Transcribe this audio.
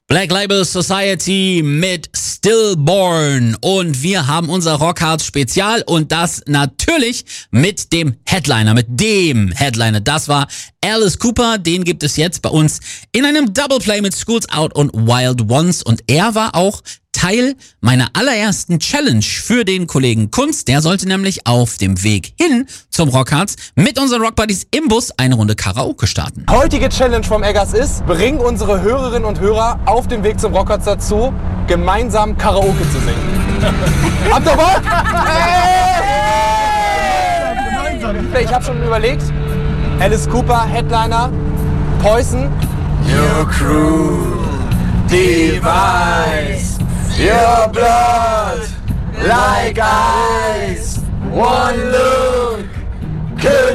Black Label Society mit Stillborn und wir haben unser Rockharz Spezial und das natürlich mit dem Headliner, das war Alice Cooper, den gibt es jetzt bei uns in einem Double Play mit Schools Out und Wild Ones und er war auch Teil meiner allerersten Challenge für den Kollegen Kunz. Der sollte nämlich auf dem Weg hin zum Rockharz mit unseren Rockbuddies im Bus eine Runde Karaoke starten. Heutige Challenge vom Eggers ist, bring unsere Hörerinnen und Hörer auf dem Weg zum Rockharz dazu, gemeinsam Karaoke zu singen. Habt ihr Bock? Ich habe schon überlegt, Alice Cooper, Headliner, Poison. Your crew divides your blood like ice. One look could